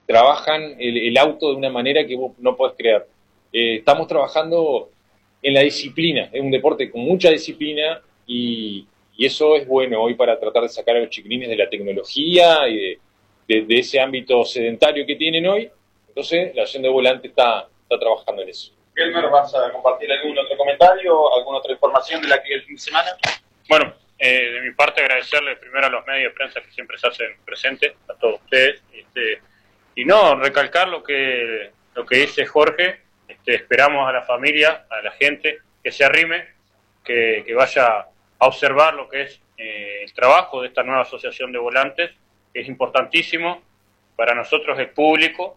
trabajan el auto de una manera que vos no podés creer. Estamos trabajando en la disciplina, es un deporte con mucha disciplina y eso es bueno hoy para tratar de sacar a los chiquilines de la tecnología y de ese ámbito sedentario que tienen hoy. Entonces la Asociación de Volantes está trabajando en eso. Elmer, ¿vas a compartir algún otro comentario, alguna otra información de la actividad del fin de semana? Bueno, de mi parte agradecerles primero a los medios de prensa que siempre se hacen presentes, a todos ustedes, y no, recalcar lo que dice Jorge. Esperamos a la familia, a la gente, que se arrime, que vaya a observar lo que es el trabajo de esta nueva asociación de volantes, que es importantísimo para nosotros, el público,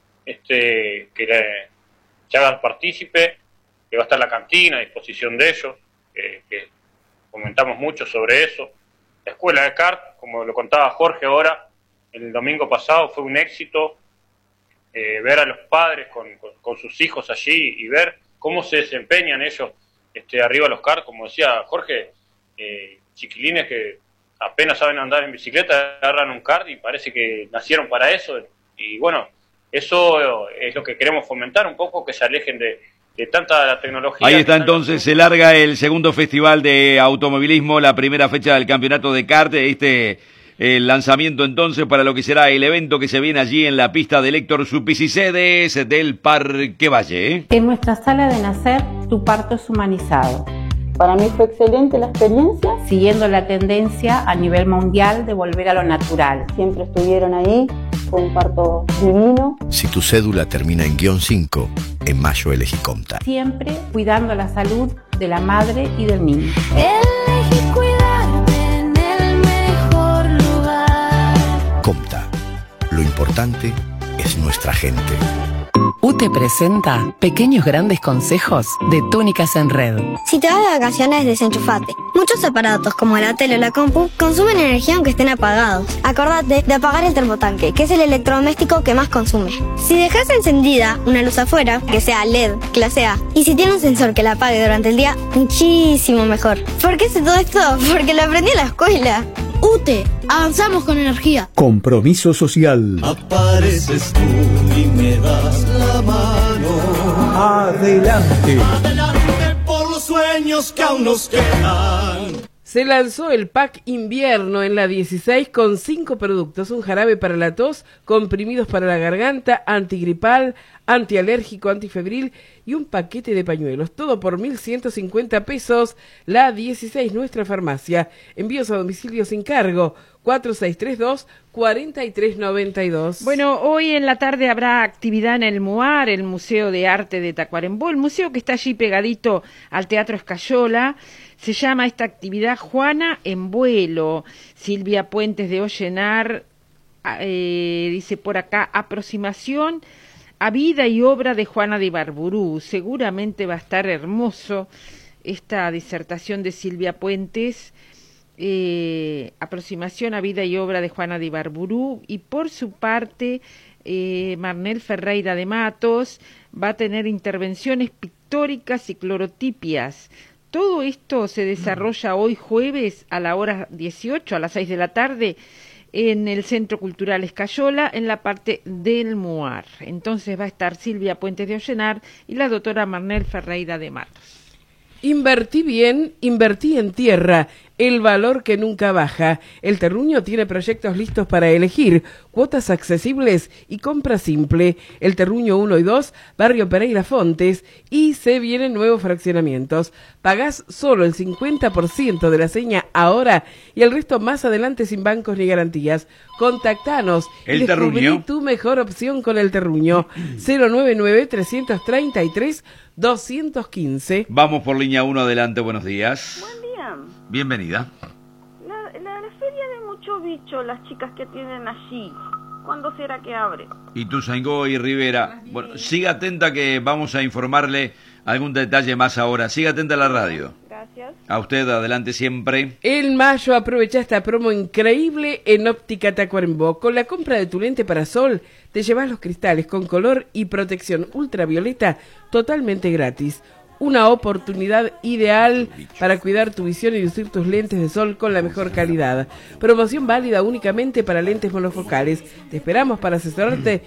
que se haga partícipe, que va a estar la cantina a disposición de ellos, que comentamos mucho sobre eso. La escuela de kart, como lo contaba Jorge ahora, el domingo pasado fue un éxito. Ver a los padres con sus hijos allí y ver cómo se desempeñan ellos arriba de los karts, como decía Jorge, chiquilines que apenas saben andar en bicicleta, agarran un kart y parece que nacieron para eso, y bueno, eso es lo que queremos fomentar un poco, que se alejen de tanta tecnología. Ahí está entonces, se larga el segundo festival de automovilismo, la primera fecha del campeonato de kart, el lanzamiento entonces para lo que será el evento que se viene allí en la pista de Héctor Supicicedes del Parque Valle. En nuestra sala de nacer, tu parto es humanizado. Para mí fue excelente la experiencia. Siguiendo la tendencia a nivel mundial de volver a lo natural. Siempre estuvieron ahí, fue un parto divino. Si tu cédula termina en _5, en mayo elegí Comta. Siempre cuidando la salud de la madre y del niño. Elegí cuidarte en el mejor lugar. Comta, lo importante es nuestra gente. UTE presenta Pequeños Grandes Consejos de Túnicas en Red. Si te vas de vacaciones, desenchufate. Muchos aparatos como la tele o la compu consumen energía aunque estén apagados. Acordate de apagar el termotanque, que es el electrodoméstico que más consume. Si dejas encendida una luz afuera, que sea LED, clase A, y si tiene un sensor que la apague durante el día, muchísimo mejor. ¿Por qué sé todo esto? Porque lo aprendí en la escuela. UTE, avanzamos con energía. Compromiso social. Apareces tú y me das la mano. Adelante. Adelante por los sueños que aún nos quedan. Se lanzó el pack invierno en la 16 con 5 productos, un jarabe para la tos, comprimidos para la garganta, antigripal, antialérgico, antifebril y un paquete de pañuelos, todo por 1.150 pesos. La 16, nuestra farmacia. Envíos a domicilio sin cargo, 4632-4392. Bueno, hoy en la tarde habrá actividad en el MUAR, el Museo de Arte de Tacuarembó, el museo que está allí pegadito al Teatro Escayola. Se llama esta actividad Juana en Vuelo. Silvia Puentes de Ollenar dice por acá, aproximación a vida y obra de Juana de Ibarburú. Seguramente va a estar hermoso esta disertación de Silvia Puentes, aproximación a vida y obra de Juana de Ibarburú. Y por su parte, Marnel Ferreira de Matos va a tener intervenciones pictóricas y clorotipias. Todo esto se desarrolla hoy jueves a la hora 18, a las 6 de la tarde, en el Centro Cultural Escayola, en la parte del MUAR. Entonces va a estar Silvia Puentes de Ollenar y la doctora Marnel Ferreira de Matos. Invertí bien, invertí en tierra, el valor que nunca baja. El Terruño tiene proyectos listos para elegir, cuotas accesibles y compra simple. El Terruño 1 y 2, Barrio Pereira Fontes, y se vienen nuevos fraccionamientos. Pagás solo el 50% de la seña ahora y el resto más adelante sin bancos ni garantías. Contactanos y descubrí tu mejor opción con El Terruño. 099-333-215. Vamos por línea 1, adelante, buenos días. Buen día. Bienvenida. La feria de mucho bicho, las chicas que tienen allí, ¿cuándo será que abre? Ituzaingó y Rivera. Bueno, siga atenta que vamos a informarle algún detalle más ahora. Siga atenta a la radio. Gracias. A usted, adelante siempre. En mayo aprovecha esta promo increíble en Óptica Tacuarembó. Con la compra de tu lente para sol, te llevas los cristales con color y protección ultravioleta totalmente gratis. Una oportunidad ideal para cuidar tu visión y lucir tus lentes de sol con la mejor calidad. Promoción válida únicamente para lentes monofocales. Te esperamos para asesorarte